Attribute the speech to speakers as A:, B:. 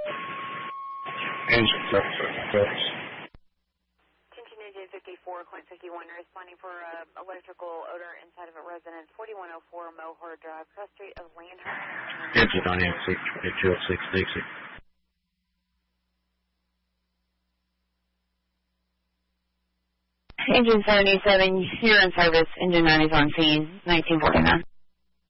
A: Engine service.
B: Continue to 54, Clint 51, responding for electrical odor inside of a residence, 4104 Mohor Drive, cross street of Landhurst.
A: Engine dynamic 206 Dixie.
C: Engine 77, you're in service. Engine 9 is on scene, 1949.